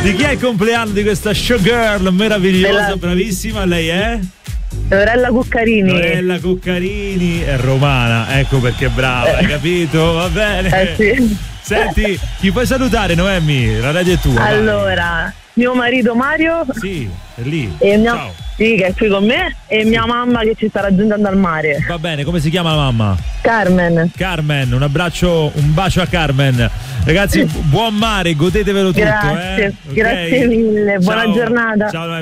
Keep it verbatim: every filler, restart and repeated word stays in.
Di chi è il compleanno di questa showgirl meravigliosa, Bella. bravissima? Lei è? Lorella Cuccarini. Lorella Cuccarini è romana, ecco perché è brava, hai capito? Va bene. Eh sì. Senti, chi puoi salutare, Noemi? La radio è tua. vai. Allora, mio marito Mario. Sì, è lì. E mia, Ciao. sì, che è qui con me. E mia mamma che ci sta raggiungendo al mare. Va bene, come si chiama la mamma? Carmen. Carmen, un abbraccio, un bacio a Carmen. Ragazzi, buon mare, godetevelo tutto. Grazie, eh? Ok? grazie mille. Buona Ciao. giornata. Ciao.